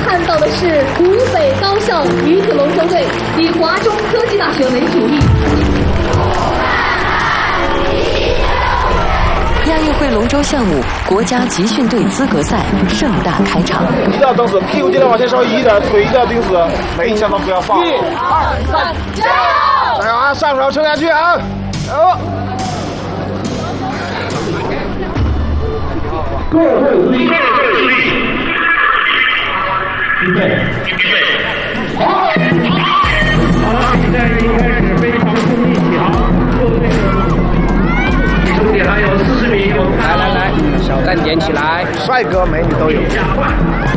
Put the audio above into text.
看到的是湖北高校女子龙舟队以华中科技大学为主力。 亚运会龙舟项目国家集训队资格赛盛大开场。 一定要蹬死，屁股尽量往前稍微移一点，腿一定要顶死，每一项都不要放。1、2、3，加油！加油啊！上手撑下去啊！ 各队注意，预备，好！好了，比赛已经开始，非常顺利起航。各队的终点还有40米，来，小站点起来， 帅哥美女都有。